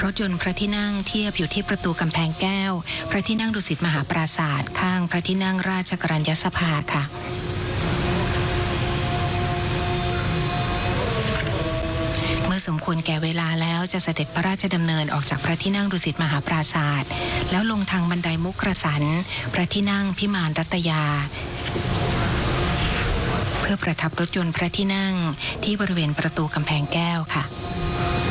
ถยนต์พระที่นั่งเทียบอยู่ที่ประตูกำแพงแก้วพระที่นั่งดุสิตมหาปราสาทข้างพระที่นั่งราชกรัญยสภาค่ะเมื่อสมควรแก่เวลาแล้วจะเสด็จพระราชดำเนินออกจากพระที่นั่งดุสิตมหาปราสาทแล้วลงทางบันไดมุกกระสันพระที่นั่งพิมานรัตยาเพื่อประทับรถยนต์พระที่นั่งที่บริเวณประตูกำแพงแก้วค่ะ